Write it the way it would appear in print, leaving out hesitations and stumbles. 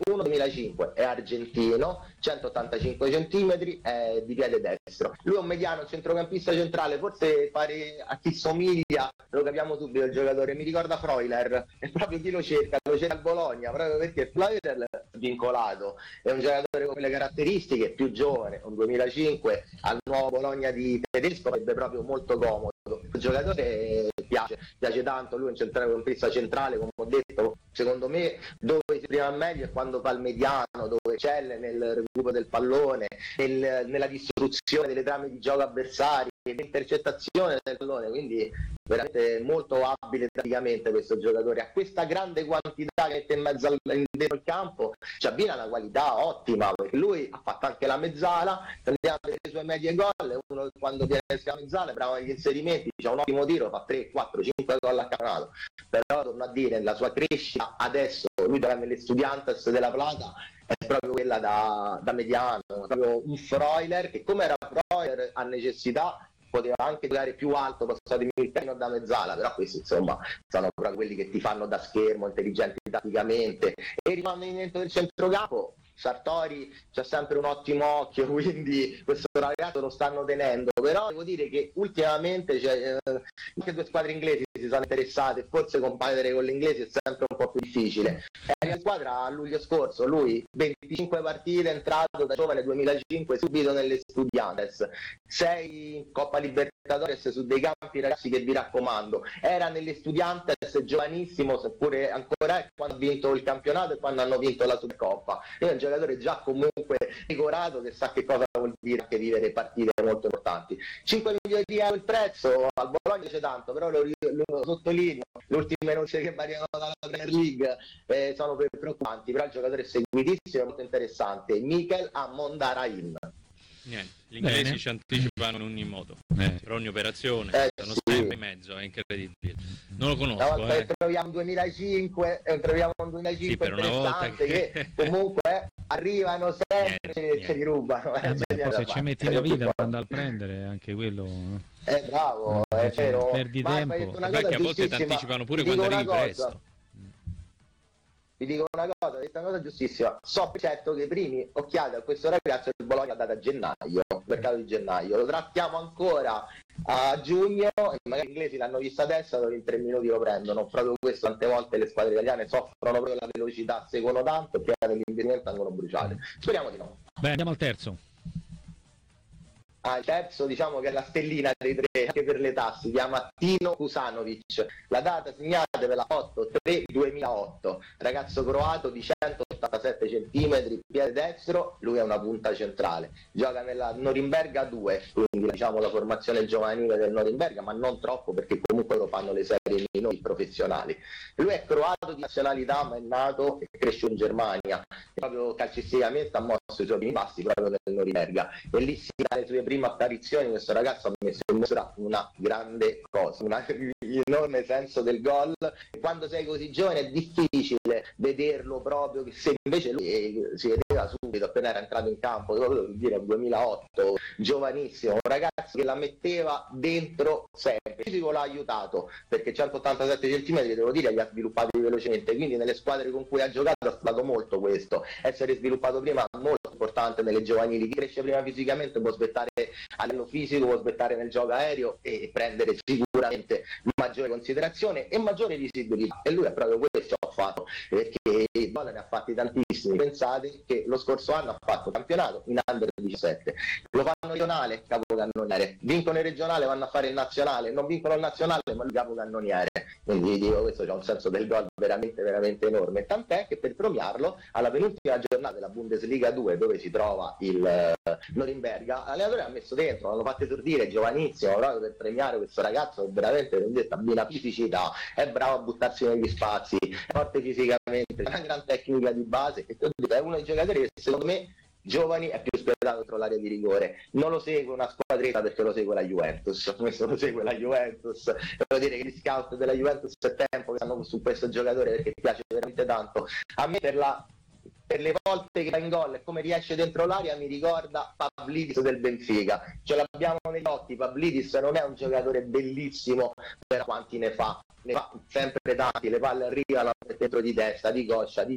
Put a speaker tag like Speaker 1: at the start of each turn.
Speaker 1: 1 2005, è argentino, 185 centimetri, è di piede destro. Lui è un mediano, centrocampista centrale, forse pare a chi somiglia, lo capiamo subito il giocatore, mi ricorda Freuler, è proprio chi lo cerca al Bologna, proprio perché Freuler è vincolato, è un giocatore con quelle caratteristiche, più giovane, un 2005, al nuovo Bologna di Tedesco, sarebbe proprio molto comodo. Il giocatore piace tanto, lui è un centrocampista centrale, come ho detto, secondo me dove si esprime meglio è quando fa il mediano, dove eccelle nel recupero del pallone, nella distruzione delle trame di gioco avversari, l'intercettazione del pallone, quindi veramente molto abile praticamente questo giocatore. A questa grande quantità che mette in mezzo dentro il campo ci abbina una qualità ottima, perché lui ha fatto anche la mezzala, andiamo a vedere le sue medie gol, uno quando viene a mezzala è bravo negli inserimenti, c'ha un ottimo tiro, fa 3, 4, 5 gol a campionato, però torno a dire, la sua crescita adesso, lui gioca nelle Estudiantes della Plata, è proprio quella da mediano, proprio un Freuler che, come era Freuler, a necessità poteva anche giocare più alto, passatemi il termine, da mezzala, però questi insomma sono proprio quelli che ti fanno da schermo, intelligenti tatticamente. E il rimanimento del centrocampo, Sartori c'ha sempre un ottimo occhio, quindi questo ragazzo lo stanno tenendo, però devo dire che ultimamente anche due squadre inglesi si sono interessate, forse competere con l'inglese è sempre un po' più difficile. È la squadra a luglio scorso, lui 25 partite, è entrato da giovane 2005 subito nelle Estudiantes, 6 in Coppa Libertadores su dei campi, ragazzi, che vi raccomando, era nelle Estudiantes giovanissimo, seppure ancora è, quando ha vinto il campionato e quando hanno vinto la Supercoppa. È un giocatore già comunque decorato, che sa che cosa vuol dire anche vivere partite molto importanti. 5 milioni di euro il prezzo, al Bologna c'è tanto, però lo sottolineo, le ultime notizie che variano dalla Premier League sono preoccupanti, però il giocatore è seguitissimo e molto interessante, Mikel Amondarain.
Speaker 2: Niente, gli inglesi
Speaker 3: Bene.
Speaker 2: ci anticipano in ogni modo, per ogni operazione, stanno
Speaker 1: sì.
Speaker 2: sempre in mezzo, è incredibile. Non lo
Speaker 1: Una
Speaker 2: conosco,
Speaker 1: volta che troviamo un 2005,
Speaker 2: Sì, per una volta
Speaker 1: che comunque arrivano sempre e ce li rubano.
Speaker 3: Poi se ci metti una vita per andare a prendere, anche quello.
Speaker 1: Bravo, è vero.
Speaker 3: Perdi tempo.
Speaker 2: Perché a volte ti anticipano pure quando arrivi presto.
Speaker 1: Vi dico una cosa, questa cosa giustissima. So per certo che i primi occhiali a questo ragazzo il Bologna ha dato a gennaio, mercato di gennaio. Lo trattiamo ancora a giugno e magari gli inglesi l'hanno visto adesso, allora in 3 minuti lo prendono. Proprio questo, tante volte le squadre italiane soffrono proprio la velocità, seguono tanto e prima dell'investimento vengono bruciate. Speriamo di no.
Speaker 3: Beh, andiamo al terzo.
Speaker 1: Il terzo, diciamo che è la stellina dei tre, anche per l'età, si chiama Tino Kusanovic, la data segnata per la 8-3-2008, ragazzo croato di 187 cm, piede destro, lui è una punta centrale, gioca nella Norimberga 2, quindi diciamo la formazione giovanile del Norimberga, ma non troppo perché comunque lo fanno le serie minori professionali. Lui è croato di nazionalità, ma è nato e cresciuto in Germania, proprio calcisticamente ha mosso i suoi primi passi proprio nel Norimberga, e lì si dà le sue prime apparizioni. Questo ragazzo ha messo in mostra una grande cosa, un enorme senso del gol. Quando sei così giovane è difficile vederlo proprio, che se invece lui si vedeva subito appena era entrato in campo, devo dire 2008, giovanissimo, un ragazzo che la metteva dentro sempre. Il fisico l'ha aiutato perché 187 cm, devo dire, li ha sviluppati velocemente, quindi nelle squadre con cui ha giocato ha stato molto questo, essere sviluppato prima, molto importante nelle giovanili. Chi cresce prima fisicamente può aspettare a livello fisico, può aspettare nel gioco aereo e prendere sicuramente maggiore considerazione e maggiore visibilità, e lui è proprio questo ha fatto, perché i gol ne ha fatti tantissimi. Pensate che lo scorso anno ha fatto campionato in under 17, lo fanno regionale, capocannoniere, vincono il regionale, vanno a fare il nazionale, non vincono il nazionale ma il capocannoniere, quindi dico, questo c'ha un senso del gol veramente veramente enorme, tant'è che per premiarlo alla penultima giornata della Bundesliga 2, dove si trova il Norimberga, l'allenatore ha messo dentro, l'hanno fatto esordire giovanissimo proprio per premiare questo ragazzo che veramente abbina fisicità, è bravo a buttarsi negli spazi, è forte fisicamente, ha una gran tecnica di base, e è uno dei giocatori che secondo me giovani è più spietato dentro l'area di rigore. Non lo segue una squadretta perché lo segue la Juventus, questo lo segue la Juventus, devo dire che gli scout della Juventus è tempo che stanno su questo giocatore perché piace veramente tanto. A me per le volte che va in gol e come riesce dentro l'aria mi ricorda Pavlidis del Benfica, ce l'abbiamo negli occhi. Pavlidis non è un giocatore bellissimo, però quanti ne fa sempre tanti, le palle arrivano dentro di testa, di coscia, di